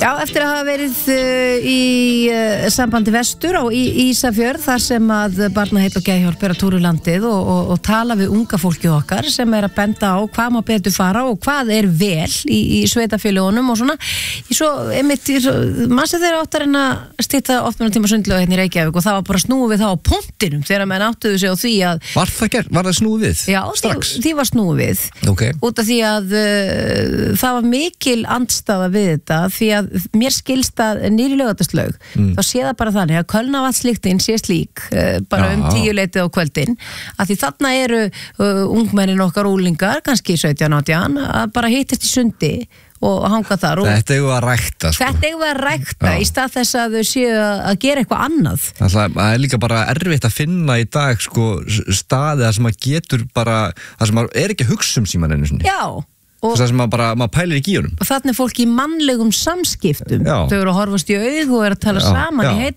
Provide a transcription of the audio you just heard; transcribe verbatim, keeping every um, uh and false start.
Já, eftir að hafa verið uh, í uh, sambandi vestur á í, Ísafjörð þar sem að Barnaheill og Geðhjálp er að túra landið og, og, og tala við unga fólki okkar sem er að benda á hvað má betur fara og hvað er vel í, í sveitafélögunum og svona. Í svo, einmitt, mann sem þeir áttar en að stýta opnuna tíma sundlega hérna í Reykjavík og það var bara snúið við það á punktinum þegar menn áttuðu sig á því að... Var það, ger, var það snúið við? Já, strax? Því, því var snúið við. Okay. Út af því að uh, það var mikil andstaða við þetta því að mér skilst að nýri Laugardalslaug mm. þá sé það bara þannig að Kölnavatnslyktin sé slík uh, bara Já. um tíu leitið á kvöldin að því þarna eru uh, ungmennin okkar úlingar, kannski sautján átján að bara hittast í sundi og hanga þar og Þetta eigum við að rækta sko. Þetta eigum við að rækta Já. Í stað þess að þau séu að gera eitthvað annað Það er líka bara erfitt að finna í dag sko, staði þar sem maður getur bara, þar sem maður er ekki að hugsa um síman einu sinni Já og það sem maður bara, maður pælir ekki í honum og þannig er fólk í mannlegum samskiptum Já. Þau eru að horfast í augu og eru að tala Já. saman Já. í